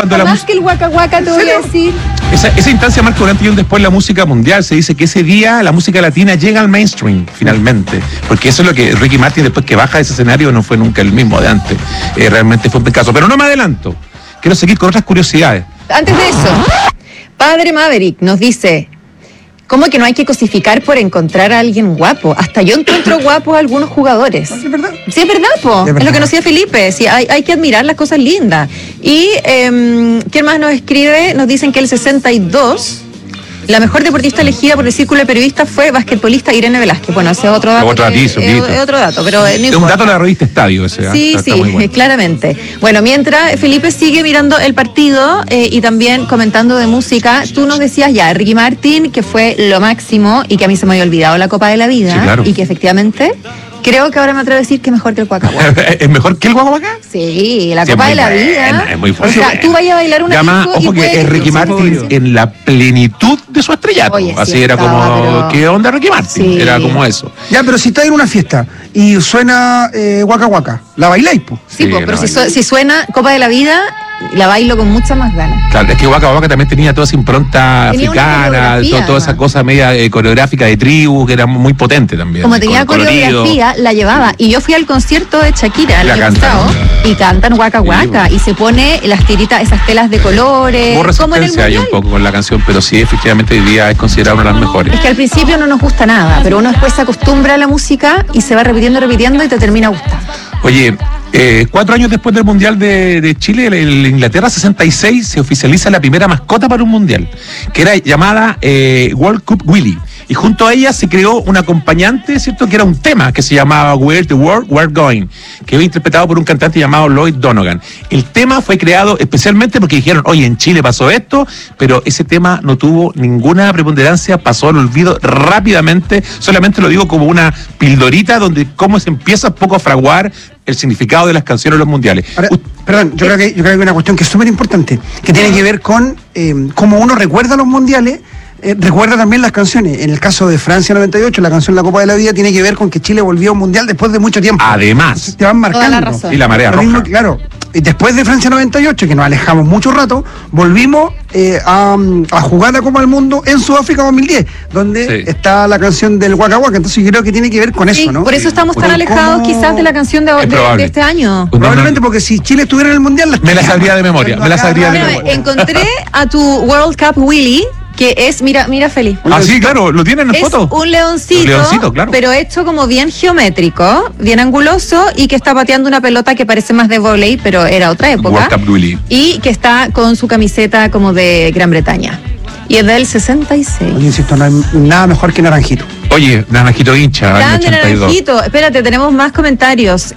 cuando la más que el Waka Waka, te voy a decir. Esa instancia marca un antes y un después en la música mundial. Se dice que ese día la música latina llega al mainstream, finalmente. Porque eso es lo que Ricky Martin, después que baja de ese escenario, no fue nunca el mismo de antes. Realmente fue un caso. Pero no me adelanto. Quiero seguir con otras curiosidades. Antes de eso, Padre Maverick nos dice... ¿Cómo que no hay que cosificar por encontrar a alguien guapo? Hasta yo encuentro guapos a algunos jugadores. ¿Es verdad? Sí, es verdad, po. Es lo que nos decía Felipe. Sí, hay que admirar las cosas lindas. Y, ¿quién más nos escribe? Nos dicen que el 62... La mejor deportista elegida por el Círculo de Periodistas fue basquetbolista Irene Velázquez. Bueno, ese es otro dato. Otro dato, pero es un dato de la revista Estadio ese. Sí, está muy bueno. Claramente. Bueno, mientras Felipe sigue mirando el partido y también comentando de música, tú nos decías ya, Ricky Martin, que fue lo máximo y que a mí se me había olvidado la Copa de la Vida. Sí, claro. Y que efectivamente... Creo que ahora me atrevo a decir que es mejor que el Waka Waka. ¿Es mejor que el Waka Waka? Sí, la Copa de la Vida. Es muy fuerte. O sea, tú vayas a bailar una disco ojo que es Ricky Martin en la plenitud de su estrellato. Oye, así sí, era como, pero... ¿qué onda Ricky Martin? Sí. Era como eso. Ya, pero si estás en una fiesta y suena Waka Waka, ¿la bailáis, po? Sí, pero si suena Copa de la Vida, la bailo con muchas más ganas. Claro, es que Waka Waka también tenía toda esa impronta africana, toda esa cosa media coreográfica de tribu, que era muy potente también. Como tenía coreografía, la llevaba. Y yo fui al concierto de Shakira el año pasado y cantan Waka Waka y se pone las tiritas, esas telas de colores. Hubo resistencia ahí un poco con la canción, pero sí, efectivamente hoy día es considerada una de las mejores. Es que al principio no nos gusta nada, pero uno después se acostumbra a la música y se va repitiendo y te termina gustando. Oye, 4 años después del Mundial de Chile, el Inglaterra 66, se oficializa la primera mascota para un Mundial, que era llamada World Cup Willy. Y junto a ella se creó un acompañante, ¿cierto? Que era un tema que se llamaba Where the World We're Going, que fue interpretado por un cantante llamado Lloyd Donegan. El tema fue creado especialmente porque dijeron, oye, en Chile pasó esto, pero ese tema no tuvo ninguna preponderancia, pasó al olvido rápidamente. Solamente lo digo como una pildorita donde cómo se empieza un poco a fraguar el significado de las canciones de los mundiales. Ahora, perdón, yo creo que hay una cuestión que es súper importante, que tiene que ver con cómo uno recuerda los mundiales. Recuerda también las canciones. En el caso de Francia 98, la canción La Copa de la Vida tiene que ver con que Chile volvió a un mundial después de mucho tiempo. Además. Entonces te van marcando. Toda la razón. Y la marea roja. Mismo, claro. Después de Francia 98, que nos alejamos mucho rato, volvimos a jugar la Copa del Mundo en Sudáfrica 2010, donde está la canción del Waka Waka. Entonces yo creo que tiene que ver con eso, ¿no? Por eso estamos tan alejados quizás de la canción de este año. Probablemente porque si Chile estuviera en el mundial... Me la sabría de memoria. Encontré a tu World Cup Willy, que es, mira Feli. Sí, claro, lo tienen en foto. Es un leoncito, claro. Pero hecho como bien geométrico, bien anguloso, y que está pateando una pelota que parece más de vóley, pero era otra época. World Cup Willy. Y que está con su camiseta como de Gran Bretaña. Y es del 66. Oye, insisto, no hay nada mejor que Naranjito. Oye, Naranjito hincha, año 82. Naranjito, espérate, tenemos más comentarios.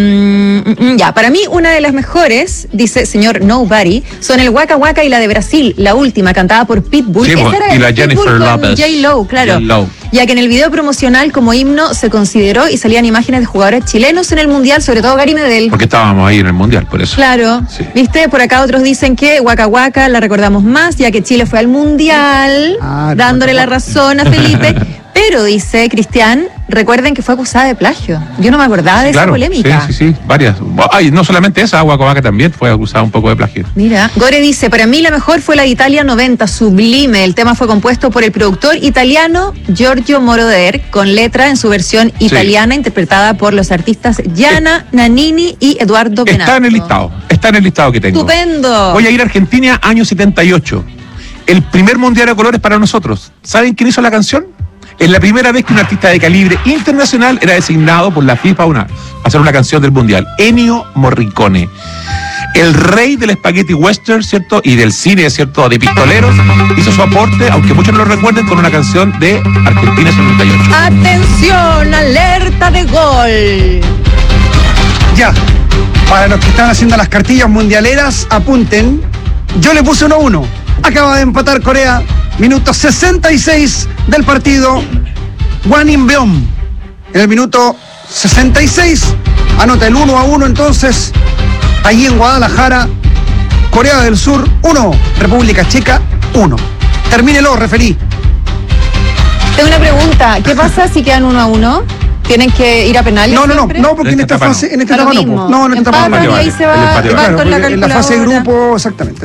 Ya, para mí una de las mejores, dice señor Nobody, son el Waka Waka y la de Brasil, la última, cantada por Pitbull. Sí, y la Jennifer Lopez. J-Lo, claro. Ya que en el video promocional como himno se consideró y salían imágenes de jugadores chilenos en el Mundial, sobre todo Gary Medel. Porque estábamos ahí en el Mundial, por eso. Claro, sí. ¿Viste? Por acá otros dicen que Waka Waka la recordamos más, ya que Chile fue al Mundial, dándole la razón a Felipe. Pero, dice Cristian, recuerden que fue acusada de plagio. Yo no me acordaba de esa polémica. Sí, varias. Ay, no solamente esa, Waka Waka también fue acusada un poco de plagio. Mira, Gore dice, para mí la mejor fue la de Italia 90, sublime. El tema fue compuesto por el productor italiano Giorgio Moroder, con letra en su versión italiana, interpretada por los artistas Gianna Nannini y Eduardo Benazzo. Está en el listado que tengo. ¡Estupendo! Voy a ir a Argentina, año 78. El primer Mundial de Colores para nosotros. ¿Saben quién hizo la canción? Es la primera vez que un artista de calibre internacional era designado por la FIFA a hacer una canción del Mundial. Ennio Morricone. El rey del spaghetti western, ¿cierto? Y del cine, ¿cierto? De pistoleros, hizo su aporte, aunque muchos no lo recuerden, con una canción de Argentina 78. ¡Atención! ¡Alerta de gol! Ya, para los que están haciendo las cartillas mundialeras, apunten. Yo le puse 1-1. Acaba de empatar Corea. Minuto 66 del partido. Hwang In-beom. En el minuto 66 anota el 1-1 entonces. Allí en Guadalajara. Corea del Sur 1. República Checa 1. Termínelo, referí. Tengo una pregunta. ¿Qué pasa si quedan 1-1? ¿Tienen que ir a penales? No, porque en esta etapa no. No, en esta etapa no. Y ahí se va con la calculadora. En la fase de grupo, exactamente.